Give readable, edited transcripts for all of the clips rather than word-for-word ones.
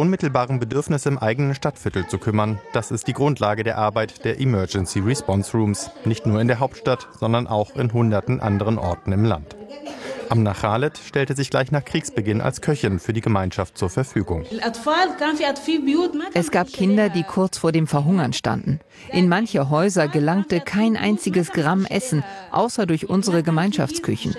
unmittelbaren Bedürfnisse im eigenen Stadtviertel zu kümmern. Das ist die Grundlage der Arbeit der Emergency Response Rooms. Nicht nur in der Hauptstadt, sondern auch in hunderten anderen Orten im Land. Amna Khaled stellte sich gleich nach Kriegsbeginn als Köchin für die Gemeinschaft zur Verfügung. Es gab Kinder, die kurz vor dem Verhungern standen. In manche Häuser gelangte kein einziges Gramm Essen, außer durch unsere Gemeinschaftsküchen.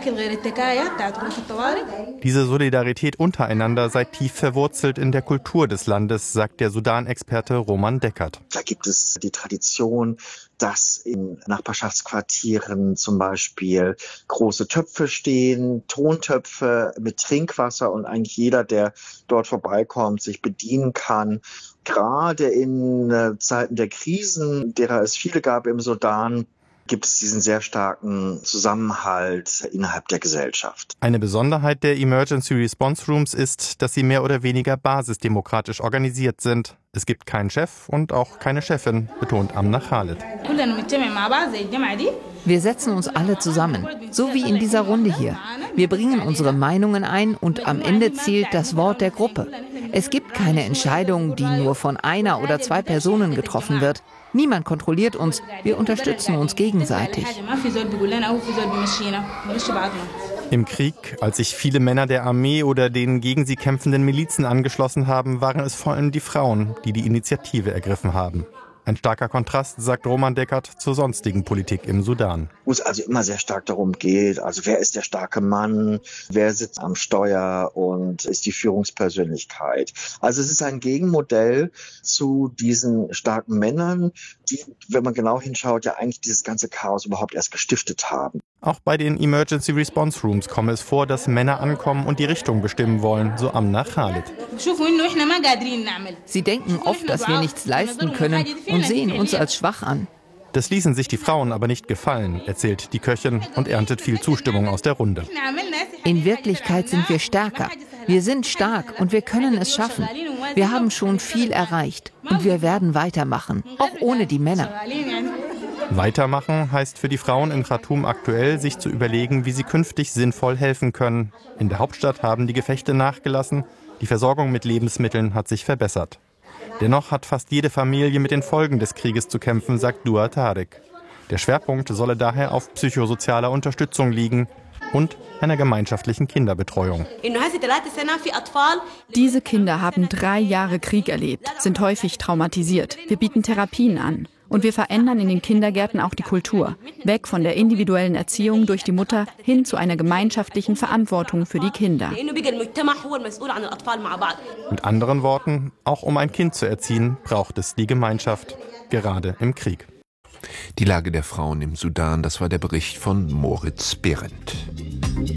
Diese Solidarität untereinander sei tief verwurzelt in der Kultur des Landes, sagt der Sudan-Experte Roman Deckert. Da gibt es die Tradition, dass in Nachbarschaftsquartieren zum Beispiel große Töpfe stehen, Tontöpfe mit Trinkwasser und eigentlich jeder, der dort vorbeikommt, sich bedienen kann. Gerade in Zeiten der Krisen, derer es viele gab im Sudan, gibt es diesen sehr starken Zusammenhalt innerhalb der Gesellschaft. Eine Besonderheit der Emergency Response Rooms ist, dass sie mehr oder weniger basisdemokratisch organisiert sind. Es gibt keinen Chef und auch keine Chefin, betont Amna Khaled. Wir setzen uns alle zusammen, so wie in dieser Runde hier. Wir bringen unsere Meinungen ein und am Ende zählt das Wort der Gruppe. Es gibt keine Entscheidung, die nur von einer oder zwei Personen getroffen wird. Niemand kontrolliert uns, wir unterstützen uns gegenseitig. Im Krieg, als sich viele Männer der Armee oder den gegen sie kämpfenden Milizen angeschlossen haben, waren es vor allem die Frauen, die die Initiative ergriffen haben. Ein starker Kontrast, sagt Roman Deckert, zur sonstigen Politik im Sudan. Wo es also immer sehr stark darum geht, also wer ist der starke Mann, wer sitzt am Steuer und ist die Führungspersönlichkeit. Also es ist ein Gegenmodell zu diesen starken Männern, die, wenn man genau hinschaut, ja eigentlich dieses ganze Chaos überhaupt erst gestiftet haben. Auch bei den Emergency Response Rooms komme es vor, dass Männer ankommen und die Richtung bestimmen wollen, so Amna Khaled. Sie denken oft, dass wir nichts leisten können und sehen uns als schwach an. Das ließen sich die Frauen aber nicht gefallen, erzählt die Köchin und erntet viel Zustimmung aus der Runde. In Wirklichkeit sind wir stärker. Wir sind stark und wir können es schaffen. Wir haben schon viel erreicht und wir werden weitermachen, auch ohne die Männer. Weitermachen heißt für die Frauen in Khartoum aktuell, sich zu überlegen, wie sie künftig sinnvoll helfen können. In der Hauptstadt haben die Gefechte nachgelassen, die Versorgung mit Lebensmitteln hat sich verbessert. Dennoch hat fast jede Familie mit den Folgen des Krieges zu kämpfen, sagt Dua Tarek. Der Schwerpunkt solle daher auf psychosozialer Unterstützung liegen und einer gemeinschaftlichen Kinderbetreuung. Diese Kinder haben 3 Jahre Krieg erlebt, sind häufig traumatisiert. Wir bieten Therapien an. Und wir verändern in den Kindergärten auch die Kultur. Weg von der individuellen Erziehung durch die Mutter hin zu einer gemeinschaftlichen Verantwortung für die Kinder. Mit anderen Worten, auch um ein Kind zu erziehen, braucht es die Gemeinschaft, gerade im Krieg. Die Lage der Frauen im Sudan, das war der Bericht von Moritz Behrendt.